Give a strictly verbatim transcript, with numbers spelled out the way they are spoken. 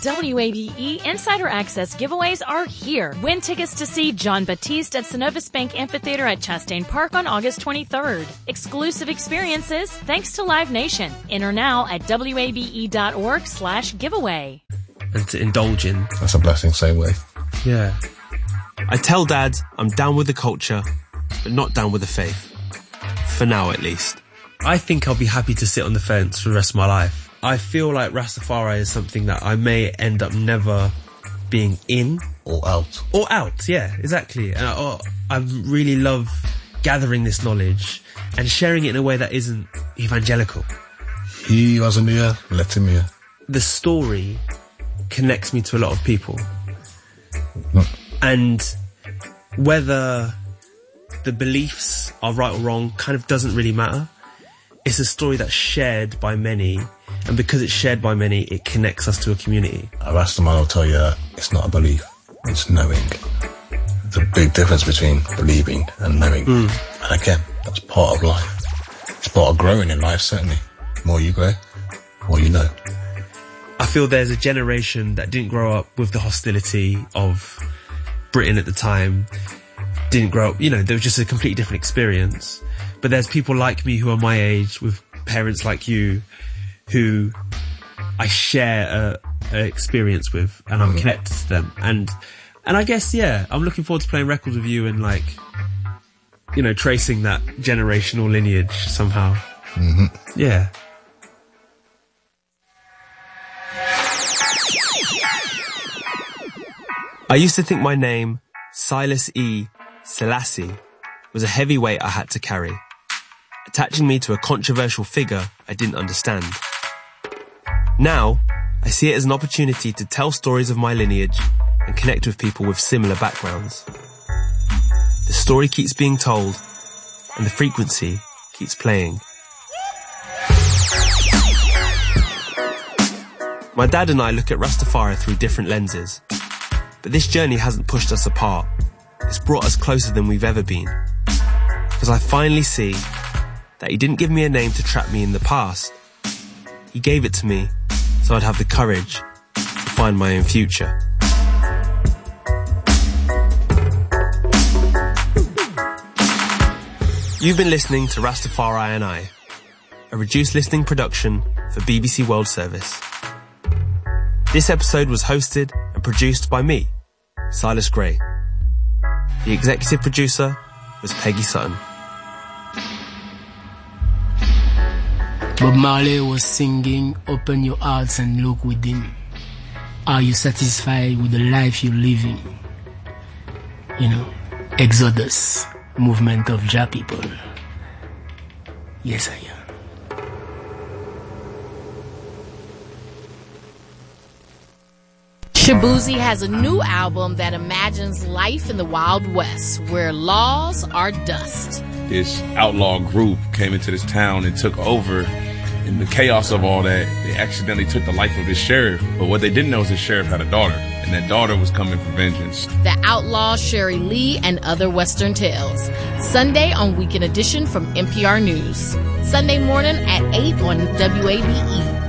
W A B E Insider Access giveaways are here. Win tickets to see John Batiste at Synovus Bank Amphitheater at Chastain Park on August twenty-third. Exclusive experiences thanks to Live Nation. Enter now at wabe.org slash giveaway. And to indulge in. That's a blessing, same way. Yeah. I tell Dad I'm down with the culture, but not down with the faith. For now, at least. I think I'll be happy to sit on the fence for the rest of my life. I feel like Rastafari is something that I may end up never being in. Or out. Or out, yeah, exactly. And I, oh, I really love gathering this knowledge and sharing it in a way that isn't evangelical. He was in the air, let him hear. The story connects me to a lot of people. No. And whether the beliefs are right or wrong kind of doesn't really matter. It's a story that's shared by many, and because it's shared by many, it connects us to a community. A Rastaman will tell you that it's not a belief, it's knowing. There's a big difference between believing and knowing. Mm. And again, that's part of life. It's part of growing in life, certainly. The more you grow, the more you know. I feel there's a generation that didn't grow up with the hostility of Britain at the time, didn't grow up, you know, there was just a completely different experience. But there's people like me who are my age, with parents like you, who I share a, a experience with, and I'm mm. connected to them. And and I guess, yeah, I'm looking forward to playing records with you and, like, you know, tracing that generational lineage somehow. Mm-hmm. Yeah. I used to think my name, Silas E. Selassie, was a heavy weight I had to carry, attaching me to a controversial figure I didn't understand. Now, I see it as an opportunity to tell stories of my lineage and connect with people with similar backgrounds. The story keeps being told, and the frequency keeps playing. My dad and I look at Rastafari through different lenses, but this journey hasn't pushed us apart. It's brought us closer than we've ever been. Because I finally see that he didn't give me a name to trap me in the past. He gave it to me so I'd have the courage to find my own future. You've been listening to Rastafari and I, a reduced listening production for B B C World Service. This episode was hosted and produced by me, Silas Gray. The executive producer was Peggy Sutton. Bob Marley was singing, "Open your hearts and look within. Are you satisfied with the life you're living?" You know, Exodus, movement of Jah people. Yes, I am. Shaboozey has a new album that imagines life in the Wild West, where laws are dust. This outlaw group came into this town and took over. In the chaos of all that, they accidentally took the life of this sheriff. But what they didn't know is the sheriff had a daughter, and that daughter was coming for vengeance. The Outlaw, Sherry Lee, and Other Western Tales. Sunday on Weekend Edition from N P R News. Sunday morning at eight on W A B E.